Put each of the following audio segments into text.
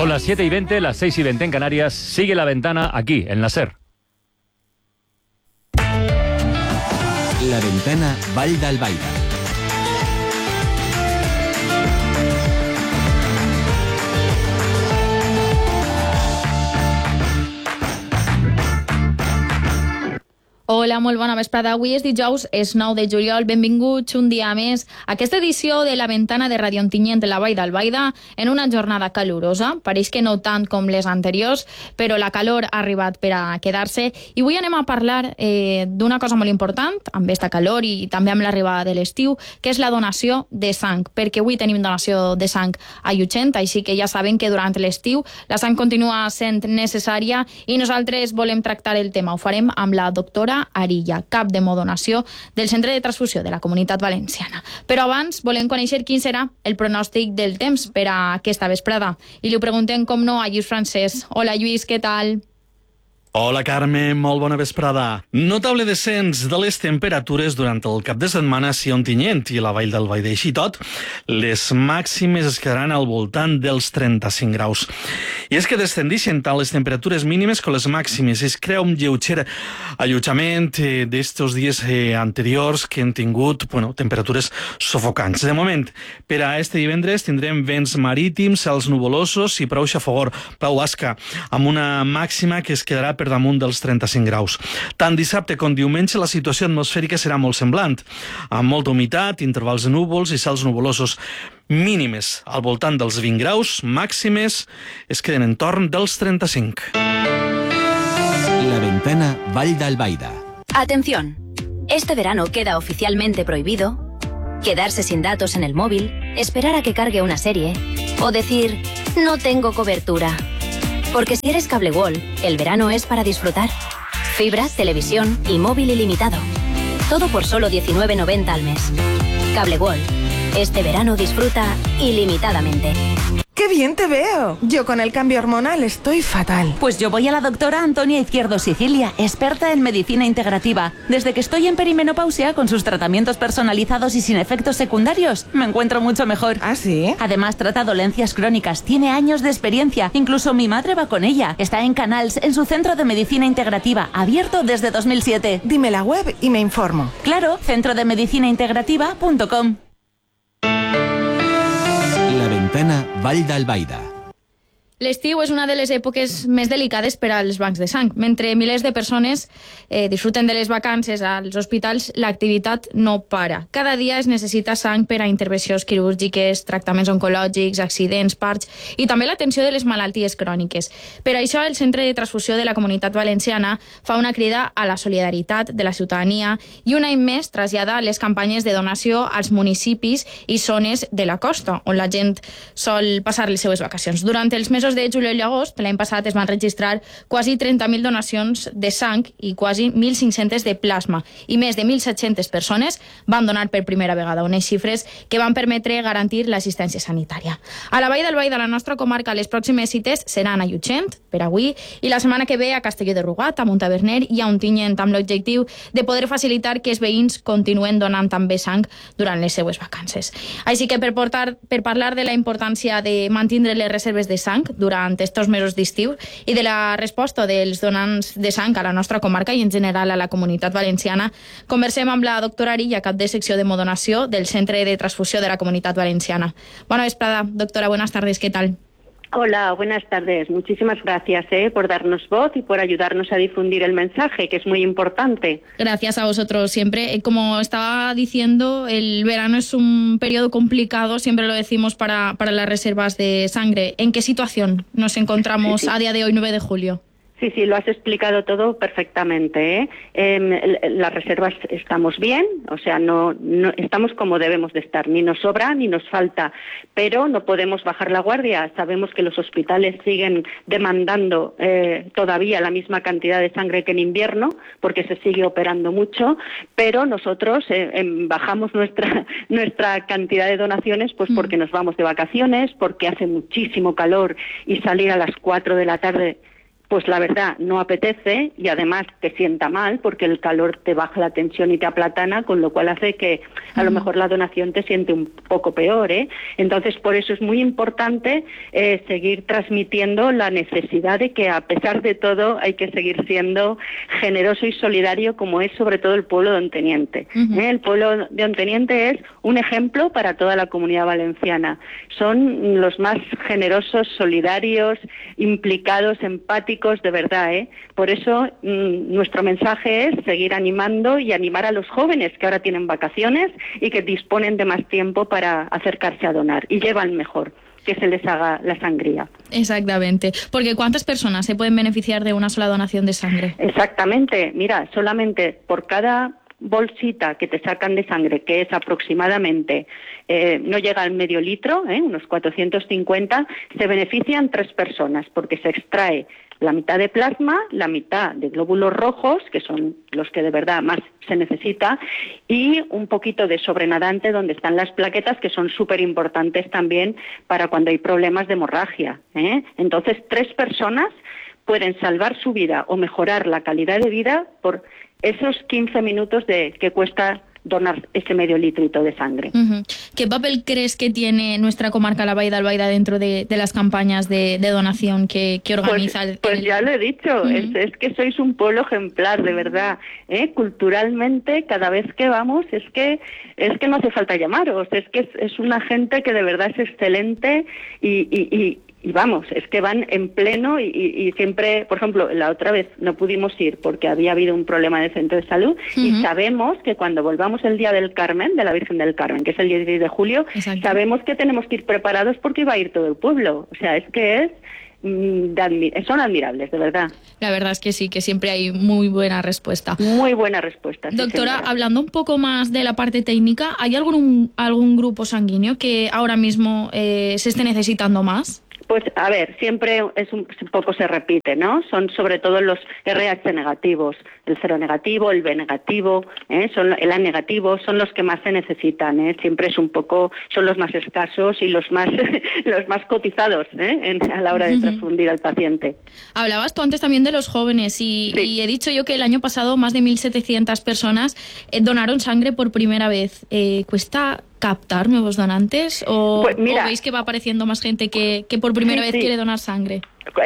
Son las 7:20, las 6:20 en Canarias. Sigue La Ventana aquí, en la SER. La Ventana Vall d'Albaida. Hola, molt bona vesprada. Avui és dijous, és 9 de juliol. Benvinguts un dia més a aquesta edició de La Ventana de Radio Ontinyent de la Vall d'Albaida en una jornada calorosa. Pareix que no tant com les anteriors, però la calor ha arribat per a quedar-se. I avui anem a parlar d'una cosa molt important, amb aquesta calor i també amb l'arribada de l'estiu, que és la donació de sang, perquè avui tenim donació de sang a Llutxent, així que ja saben que durant l'estiu la sang continua sent necessària i nosaltres volem tractar el tema. Ho farem amb la doctora Arilla, cap d'hemodonació del Centre de Transfusió de la Comunitat Valenciana. Però abans volem conèixer quin serà el pronòstic del temps per a aquesta vesprada. I li ho preguntem, com no, a Lluís Francesc. Hola, Lluís, què tal? Hola, Carme, molt bona vesprada. Notable descens de les temperatures durant el cap de setmana a Ontinyent i la Vall d'Albaida. Així tot, les màximes es quedaran al voltant dels 35 graus. I és que descendixen tant les temperatures mínimes com les màximes. Es crea un lleuger allotjament d'estos dies anteriors que hem tingut temperatures sofocants. De moment, per a este divendres tindrem vents marítims, cels nuvolosos i prou xafogor, prou asca, amb una màxima que es quedarà per damunt dels 35 graus. Tant dissabte com diumenge la situació atmosfèrica serà molt semblant, amb molta humitat, intervals de núvols i cels nuvolosos. Mínimes al voltant dels 20 graus, màximes es queden entorn dels 35. La Ventana Vall d'Albaida. Atención, este verano queda oficialmente prohibido quedarse sin datos en el móvil, esperar a que cargue una serie o decir no tengo cobertura. Porque si eres Cable World, el verano es para disfrutar. Fibra, televisión y móvil ilimitado. Todo por solo 19,90 al mes. Cable World. Este verano disfruta ilimitadamente. ¡Qué bien te veo! Yo con el cambio hormonal estoy fatal. Pues yo voy a la doctora Antonia Izquierdo Sicilia, experta en medicina integrativa. Desde que estoy en perimenopausia, con sus tratamientos personalizados y sin efectos secundarios, me encuentro mucho mejor. ¿Ah, sí? Además, trata dolencias crónicas, tiene años de experiencia. Incluso mi madre va con ella. Está en Canals, en su centro de medicina integrativa, abierto desde 2007. Dime la web y me informo. Claro, centrodemedicinaintegrativa.com. La Ventana Vall d'Albaida. L'estiu és una de les èpoques més delicades per als bancs de sang. Mentre milers de persones disfruten de les vacances als hospitals, l'activitat no para. Cada dia es necessita sang per a intervencions quirúrgiques, tractaments oncològics, accidents, parts i també l'atenció de les malalties cròniques. Per això, el Centre de Transfusió de la Comunitat Valenciana fa una crida a la solidaritat de la ciutadania i un any més trasllada les campanyes de donació als municipis i zones de la costa, on la gent sol passar les seues vacacions. Durant els mesos de juliol i agost, l'any passat es van registrar quasi 30.000 donacions de sang i quasi 1.500 de plasma, i més de 1.700 persones van donar per primera vegada, unes xifres que van permetre garantir l'assistència sanitària. A la Vall d'Albaida, la nostra comarca, les pròximes cites seran a Llutxent, per avui, i la setmana que ve a Castelló de Rugat, a Montaverner i a Ontinyent, amb l'objectiu de poder facilitar que els veïns continuen donant també sang durant les seues vacances. Així que per parlar de la importància de mantenir les reserves de sang durant estos mesos d'estiu i de la resposta dels donants de sang a la nostra comarca i en general a la comunitat valenciana, conversem amb la doctora Arilla, cap de secció d'hemodonació del Centre de Transfusió de la Comunitat Valenciana. Bona vesprada, doctora, buenas tardes, ¿qué tal? Hola, buenas tardes. Muchísimas gracias por darnos voz y por ayudarnos a difundir el mensaje, que es muy importante. Gracias a vosotros siempre. Como estaba diciendo, el verano es un periodo complicado, siempre lo decimos para las reservas de sangre. ¿En qué situación nos encontramos a día de hoy, 9 de julio? Sí, lo has explicado todo perfectamente. Las reservas estamos bien, o sea, no estamos como debemos de estar, ni nos sobra ni nos falta, pero no podemos bajar la guardia. Sabemos que los hospitales siguen demandando todavía la misma cantidad de sangre que en invierno, porque se sigue operando mucho, pero nosotros bajamos nuestra cantidad de donaciones pues porque nos vamos de vacaciones, porque hace muchísimo calor y salir a las 4 de la tarde pues la verdad no apetece y además te sienta mal porque el calor te baja la tensión y te aplatana, con lo cual hace que a lo mejor la donación te siente un poco peor, ¿eh? Entonces por eso es muy importante seguir transmitiendo la necesidad de que a pesar de todo hay que seguir siendo generoso y solidario, como es sobre todo el pueblo de Onteniente. El pueblo de Onteniente es un ejemplo para toda la comunidad valenciana. Son los más generosos, solidarios, implicados, empáticos, de verdad, ¿eh? Por eso nuestro mensaje es seguir animando y animar a los jóvenes que ahora tienen vacaciones y que disponen de más tiempo para acercarse a donar y llevan mejor que se les haga la sangría. Exactamente, porque ¿cuántas personas se pueden beneficiar de una sola donación de sangre? Exactamente, mira, solamente por cada bolsita que te sacan de sangre, que es aproximadamente, no llega al medio litro, unos 450, se benefician 3 personas, porque se extrae la mitad de plasma, la mitad de glóbulos rojos, que son los que de verdad más se necesita, y un poquito de sobrenadante donde están las plaquetas, que son súper importantes también para cuando hay problemas de hemorragia. Entonces, 3 personas pueden salvar su vida o mejorar la calidad de vida por esos 15 minutos que cuesta donar ese medio litrito de sangre. ¿Qué papel crees que tiene nuestra comarca La Baida Albaida dentro de las campañas de donación que organiza? Pues ya lo he dicho, es que sois un pueblo ejemplar, de verdad. Culturalmente, cada vez que vamos, es que no hace falta llamaros, es que es una gente que de verdad es excelente y vamos, es que van en pleno y siempre, por ejemplo, la otra vez no pudimos ir porque había habido un problema en el centro de salud y sabemos que cuando volvamos el Día del Carmen, de la Virgen del Carmen, que es el 16 de julio, sabemos que tenemos que ir preparados porque va a ir todo el pueblo. O sea, es que son admirables, de verdad. La verdad es que sí, que siempre hay muy buena respuesta. Muy buena respuesta. Sí, doctora, señora. hablando un poco más de la parte técnica, ¿hay algún grupo sanguíneo que ahora mismo se esté necesitando más? Pues a ver, siempre un poco se repite, ¿no? Son sobre todo los RH negativos, el cero negativo, el B negativo, el A negativo, son los que más se necesitan, siempre es un poco, son los más escasos y los más cotizados, a la hora de transfundir al paciente. Hablabas tú antes también de los jóvenes y he dicho yo que el año pasado más de 1.700 personas donaron sangre por primera vez. ¿Cuesta captar nuevos donantes o veis que va apareciendo más gente que por primera vez quiere donar sangre?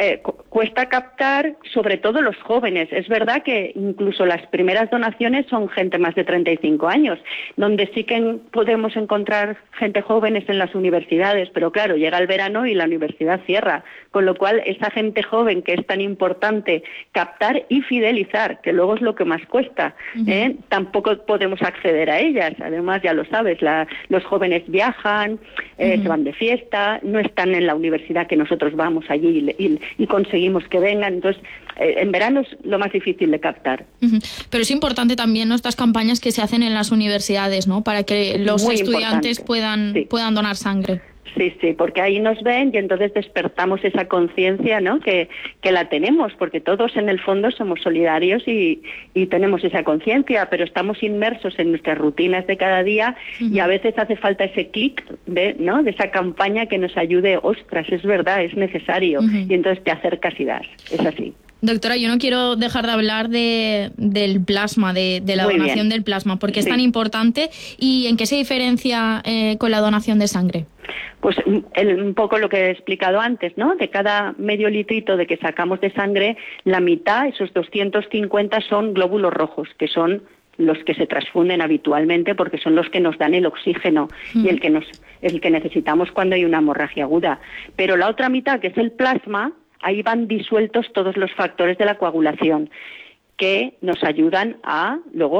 Cuesta captar sobre todo los jóvenes. Es verdad que incluso las primeras donaciones son gente más de 35 años, donde sí que podemos encontrar gente jóvenes en las universidades, pero claro, llega el verano y la universidad cierra, con lo cual esa gente joven que es tan importante captar y fidelizar, que luego es lo que más cuesta, tampoco podemos acceder a ellas. Además, ya lo sabes, los jóvenes viajan, se van de fiesta, no están en la universidad que nosotros vamos allí y conseguimos que vengan. Entonces, en verano es lo más difícil de captar. Pero es importante también estas campañas que se hacen en las universidades, ¿no? Para que los estudiantes puedan donar sangre. Sí, porque ahí nos ven y entonces despertamos esa conciencia, ¿no? Que la tenemos, porque todos en el fondo somos solidarios y tenemos esa conciencia, pero estamos inmersos en nuestras rutinas de cada día y a veces hace falta ese clic de esa campaña que nos ayude. Ostras, es verdad, es necesario, y entonces te acercas y das. Es así. Doctora, yo no quiero dejar de hablar del plasma, de la donación del plasma, porque es tan importante. ¿Y en qué se diferencia con la donación de sangre? Pues un poco lo que he explicado antes, ¿no? De cada medio litrito de que sacamos de sangre, la mitad, esos 250, son glóbulos rojos, que son los que se transfunden habitualmente porque son los que nos dan el oxígeno y el que necesitamos cuando hay una hemorragia aguda. Pero la otra mitad, que es el plasma, ahí van disueltos todos los factores de la coagulación que nos ayudan a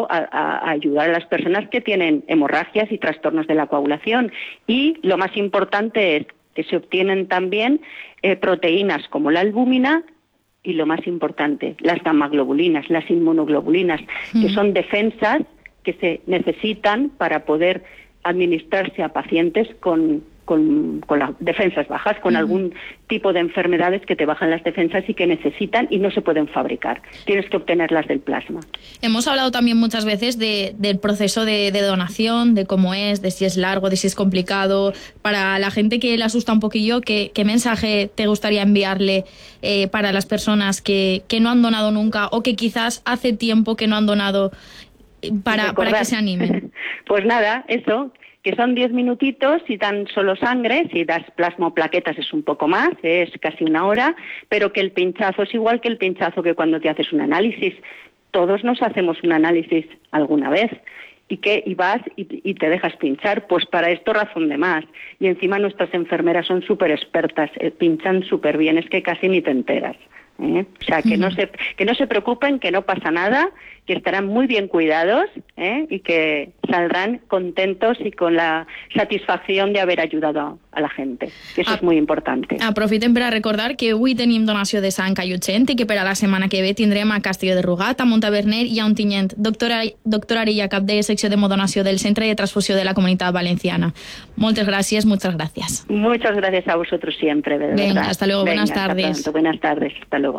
ayudar a las personas que tienen hemorragias y trastornos de la coagulación. Y lo más importante es que se obtienen también proteínas como la albúmina y, lo más importante, las gamaglobulinas, las inmunoglobulinas, que son defensas que se necesitan para poder administrarse a pacientes con las defensas bajas, con algún tipo de enfermedades que te bajan las defensas y que necesitan y no se pueden fabricar. Tienes que obtenerlas del plasma. Hemos hablado también muchas veces del proceso de donación, de cómo es, de si es largo, de si es complicado. Para la gente que le asusta un poquillo, ¿qué mensaje te gustaría enviarle para las personas que no han donado nunca o que quizás hace tiempo que no han donado para que se animen? Pues nada, eso, que son 10 minutitos y dan solo sangre. Si das plasma o plaquetas es un poco más, es casi una hora, pero que el pinchazo es igual que el pinchazo que cuando te haces un análisis. Todos nos hacemos un análisis alguna vez y vas y te dejas pinchar. Pues para esto razón de más. Y encima nuestras enfermeras son súper expertas, pinchan súper bien, es que casi ni te enteras. O sea, que no se preocupen, que no pasa nada, que estarán muy bien cuidados y que saldrán contentos y con la satisfacción de haber ayudado a la gente. Eso és molt important. Aprofitem per a recordar que avui tenim donació de sang a Llutxent i que per a la setmana que ve tindrem a Castelló de Rugat, a Montaverner i a Ontinyent. Doctora Arilla, cap de secció d'hemodonació del Centre de Transfusió de la Comunitat Valenciana. Moltes gràcies, muchas gracias. Muchas gracias a vosotros siempre, de verdad. Venga, hasta luego, buenas tardes. Buenas tardes, hasta luego.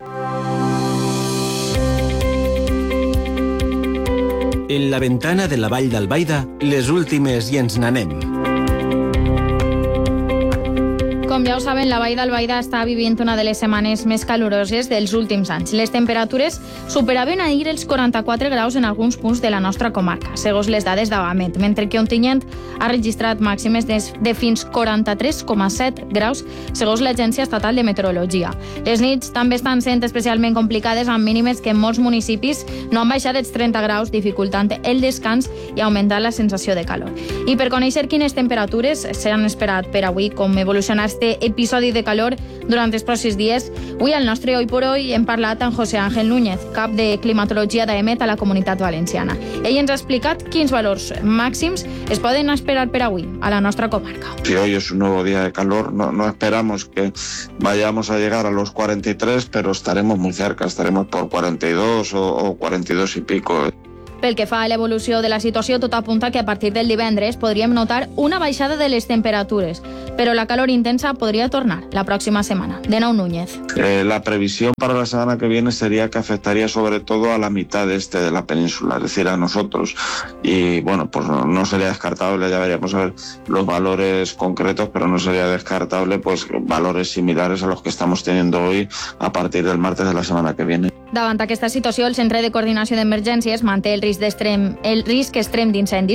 En la ventana de la Vall d'Albaida, les últimes i ens n'anem. Com ja ho saben, la Vall d'Albaida està vivint una de les setmanes més caloroses dels últims anys. Les temperatures superaven ahir els 44 graus en alguns punts de la nostra comarca, segons les dades d'Avamet, mentre que Ontinyent ha registrat màximes de fins 43,7 graus, segons l'Agència Estatal de Meteorologia. Les nits també estan sent especialment complicades, amb mínimes que en molts municipis no han baixat els 30 graus, dificultant el descans i augmentant la sensació de calor. I per conèixer quines temperatures s'han esperat per avui, com evolucionar este episodi de calor durant els pròxims dies, avui al nostre Hoy por Hoy hem parlat amb José Ángel Núñez, cap de climatologia d'AEMET a la Comunitat Valenciana. Ell ens ha explicat quins valors màxims es poden esperar per avui a la nostra comarca. Si hoy es un nuevo día de calor, no esperamos que vayamos a llegar a los 43, pero estaremos muy cerca, estaremos por 42 o 42 y pico. Pel que fa a l'evolució de la situació, tot apunta que a partir del divendres podríem notar una baixada de les temperatures, però la calor intensa podria tornar la pròxima setmana. De nou, Núñez. La previsión para la semana que viene sería que afectaría sobre todo a la mitad este de la península, es decir, a nosotros. Y bueno, pues no sería descartable, ya veríamos a ver los valores concretos, pero no sería descartable pues valores similares a los que estamos teniendo hoy a partir del martes de la semana que viene. Davant aquesta situació, el Centre de Coordinació d'Emergències manté el risc extrem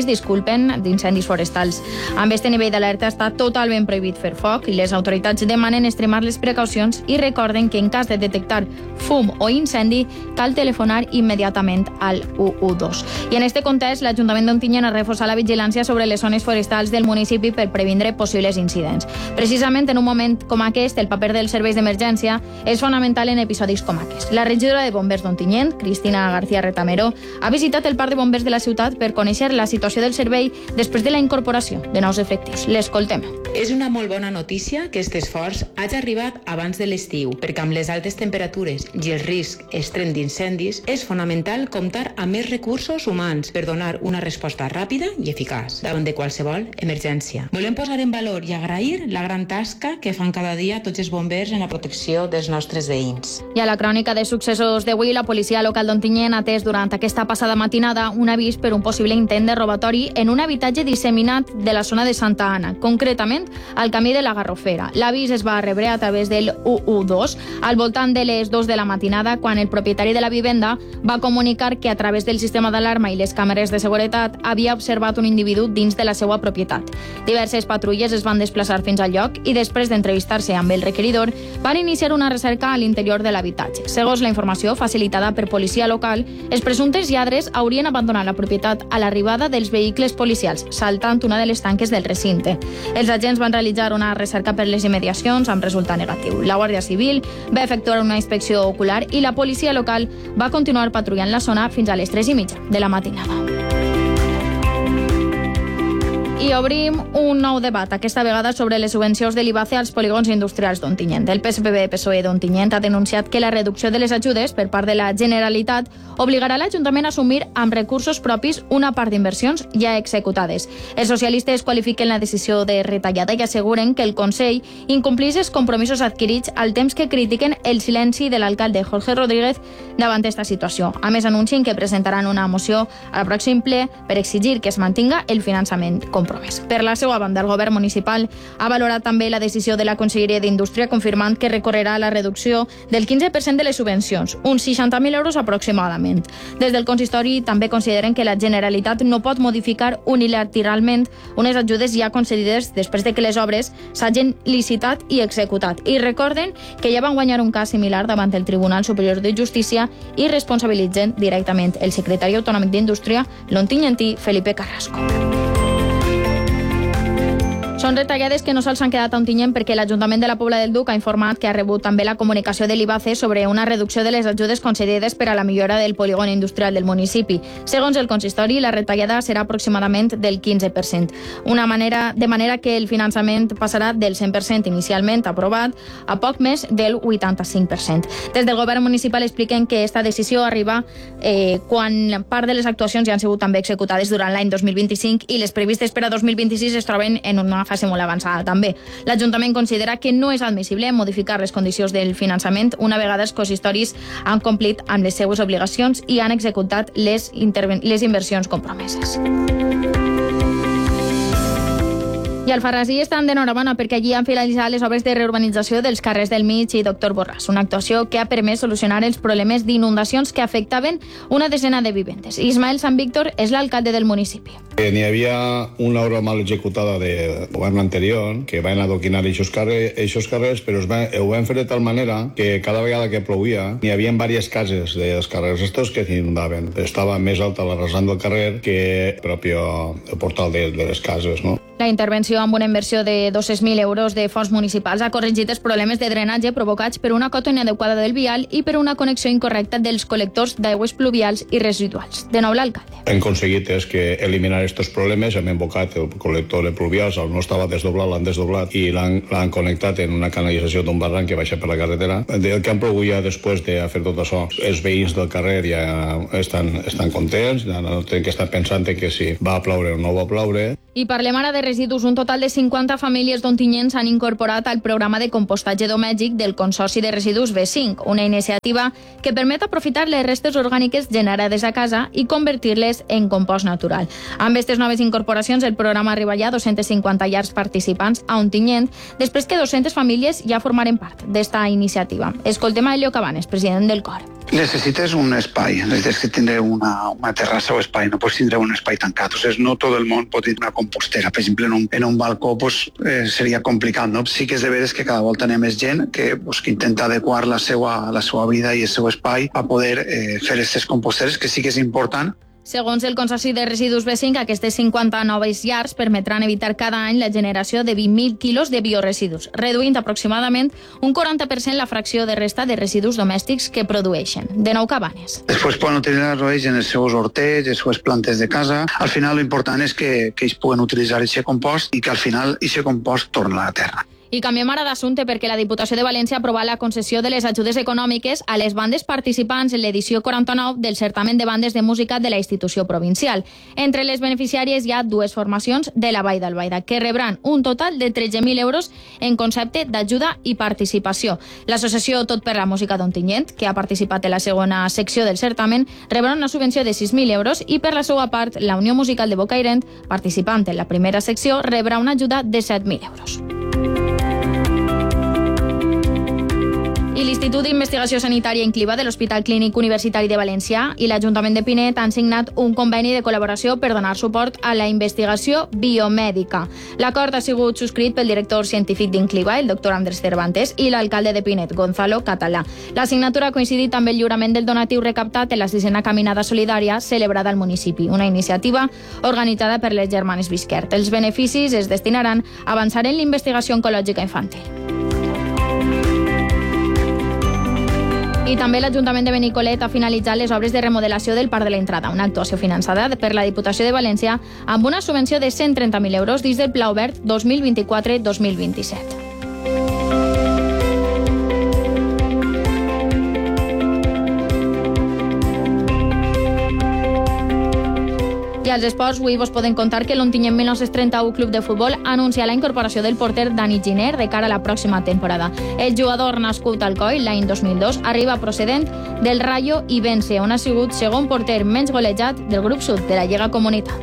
d'incendis forestals. Amb este nivell d'alerta està totalment prohibit fer foc i les autoritats demanen extremar les precaucions i recorden que en cas de detectar fum o incendi cal telefonar immediatament al 112. I en este context, l'Ajuntament d'Ontinyent ha reforçat la vigilància sobre les zones forestals del municipi per previndre possibles incidents. Precisament en un moment com aquest, el paper dels serveis d'emergència és fonamental en episodis com aquest. La regidora de Bombers d'Ontinyent, Cristina García Retamero, ha visitat el parc de bombers de la ciutat per conèixer la situació del servei després de la incorporació de nous efectius. L'escoltem. És una molt bona notícia que aquest esforç hagi arribat abans de l'estiu, perquè amb les altes temperatures i el risc extrem d'incendis és fonamental comptar amb més recursos humans per donar una resposta ràpida i eficaç davant de qualsevol emergència. Volem posar en valor i agrair la gran tasca que fan cada dia tots els bombers en la protecció dels nostres veïns. I a la crònica de successos d'avui, la policia local d'Ontinyent ha atès durant aquesta passada matinada un avís per un possible intent de robatori en un habitatge disseminat de la zona de Santa Anna, concretament al camí de la Garrofera. L'avís es va rebre a través del 112 al voltant de les 2 de la matinada, quan el propietari de la vivenda va comunicar que a través del sistema d'alarma i les càmeres de seguretat havia observat un individu dins de la seva propietat. Diverses patrulles es van desplaçar fins al lloc i després d'entrevistar-se amb el requeridor van iniciar una recerca a l'interior de l'habitatge. Segons la informació facilitada per policia local, els presumptes lladres haurien abandonat la propietat a l'arribada dels vehicles policials, saltant una de les tanques del recinte. Els agents van realitzar una recerca per les immediacions amb resultat negatiu. La Guàrdia Civil va efectuar una inspecció ocular i la policia local va continuar patrullant la zona fins a les 3:30 de la matinada. I obrim un nou debat, aquesta vegada sobre les subvencions de l'IBACE als polígons industrials d'Ontinyent. El PSPB-PSOE d'Ontinyent ha denunciat que la reducció de les ajudes per part de la Generalitat obligarà l'Ajuntament a assumir amb recursos propis una part d'inversions ja executades. Els socialistes qualifiquen la decisió de retallada i asseguren que el Consell incompleix els compromisos adquirits al temps que critiquen el silenci de l'alcalde Jorge Rodríguez davant d'esta situació. A més, anuncien que presentaran una moció al pròxim ple per exigir que es mantinga el finançament compromès. Per la seva banda, el govern municipal ha valorat també la decisió de la Conselleria d'Indústria, confirmant que recorrerà la reducció del 15% de les subvencions, uns 60.000 euros aproximadament. Des del consistori també consideren que la Generalitat no pot modificar unilateralment unes ajudes ja concedides després de que les obres s'hagin licitat i executat. I recorden que ja van guanyar un cas similar davant el Tribunal Superior de Justícia i responsabilitzen directament el secretari autonòmic d'Indústria, l'ontinyentí Felipe Carrasco. Són retallades que no sols han quedat a Ontinyent perquè l'Ajuntament de la Pobla del Duc ha informat que ha rebut també la comunicació de l'IBACE sobre una reducció de les ajudes concedides per a la millora del polígon industrial del municipi. Segons el consistori, la retallada serà aproximadament del 15%, de manera que el finançament passarà del 100% inicialment aprovat a poc més del 85%. Des del govern municipal expliquen que aquesta decisió arriba quan part de les actuacions ja han sigut també executades durant l'any 2025 i les previstes per a 2026 es troben en una fase molt avançada també. L'Ajuntament considera que no és admissible modificar les condicions del finançament una vegada els consistoris han complit amb les seues obligacions i han executat les inversions compromeses. I al Alfarrasí estan d'enhorabona perquè allí han finalitzat les obres de reurbanització dels carrers del Mig i Doctor Borràs, una actuació que ha permès solucionar els problemes d'inundacions que afectaven una desena de vivendes. Ismael Sant Víctor és l'alcalde del municipi. N'hi havia una obra mal executada del govern anterior que van adoquinar aquests carrers, però ho van fer de tal manera que cada vegada que plovia n'hi havia diverses cases dels carrers estos que s'inundaven. Estava més alta la rasant del carrer que el propi portal de les cases, no? La intervenció amb una inversió de 200.000 euros de fons municipals ha corregit els problemes de drenatge provocats per una cota inadequada del vial i per una connexió incorrecta dels col·lectors d'aigües pluvials i residuals. De nou, l'alcalde. Hem aconseguit que eliminar aquests problemes, hem invocat el col·lector de pluvials, no estava desdoblat, l'han desdoblat i l'han connectat en una canalització d'un barranc que baixa per la carretera. El que han plogut ja després de fer tot això, els veïns del carrer ja estan contents, ja no tenen que estar pensant que si va ploure o no va ploure. I parlem ara de residus. Un total de 50 famílies d'Ontinyent s'han incorporat al programa de compostatge domèstic del Consorci de Residus B5, una iniciativa que permet aprofitar les restes orgàniques generades a casa i convertir-les en compost natural. Amb aquestes noves incorporacions, el programa arriba ja a 250 llars participants a Ontinyent, després que 200 famílies ja formaren part d'esta iniciativa. Escoltem a Elio Cabanes, president del COR. Necessites un espai, necessites tindre una terrassa o espai, no pots tindre un espai tancat. O sigui, no tot el món pot tindre una compostera. Per exemple, en un balcó seria complicat, no? Sí que és de veres que cada volta anem més gent que intenta adequar la seva vida i el seu espai a poder fer aquestes composteres, que sí que és important. Segons el Consorci de Residus B5, aquestes 50 noves llars permetran evitar cada any la generació de 20.000 quilos de bioresidus, reduint aproximadament un 40% la fracció de resta de residus domèstics que produeixen. De nou, Cabanes. Després poden utilitzar-ho ells en els seus hortets, les seves plantes de casa. Al final l'important és que ells puguen utilitzar aquest compost i que al final aquest compost torna a la terra. I canviem ara d'assumpte perquè la Diputació de València ha aprovat la concessió de les ajudes econòmiques a les bandes participants en l'edició 49 del certamen de bandes de música de la institució provincial. Entre les beneficiàries hi ha dues formacions de la Vall d'Albaida, que rebran un total de 13.000 euros en concepte d'ajuda i participació. L'associació Tot per la Música d'Ontinyent, que ha participat en la segona secció del certamen, rebrà una subvenció de 6.000 euros i per la seva part, la Unió Musical de Bocairent, participant en la primera secció, rebrà una ajuda de 7.000 euros. I l'Institut d'Investigació Sanitària Incliva de l'Hospital Clínic Universitari de València i l'Ajuntament de Pinet han signat un conveni de col·laboració per donar suport a la investigació biomèdica. L'acord ha sigut subscrit pel director científic d'Incliva, el doctor Andrés Cervantes, i l'alcalde de Pinet, Gonzalo Català. La signatura ha coincidit amb el lliurament del donatiu recaptat en la 6a Caminada Solidària celebrada al municipi, una iniciativa organitzada per les germanes Bisquert. Els beneficis es destinaran a avançar en l'investigació oncològica infantil. I també l'Ajuntament de Benicolet ha finalitzat les obres de remodelació del Parc de l'Entrada, una actuació finançada per la Diputació de València amb una subvenció de 130.000 euros dins del Pla Obert 2024-2027. I als esports, avui vos podem contar que l'Ontinyent 1931 Club de Futbol anuncia la incorporació del porter Dani Giner de cara a la pròxima temporada. El jugador nascut al Coi l'any 2002 arriba procedent del Rayo Ibense, on ha sigut segon porter menys golejat del grup sud de la Lliga Comunitat.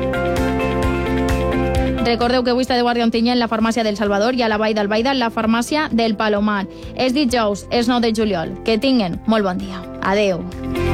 Recordeu que avui està de guàrdia Ontinyent la farmàcia del Salvador i a la Vall d'Albaida la farmàcia del Palomar. És dijous, és 9 de juliol. Que tinguen molt bon dia. Adeu.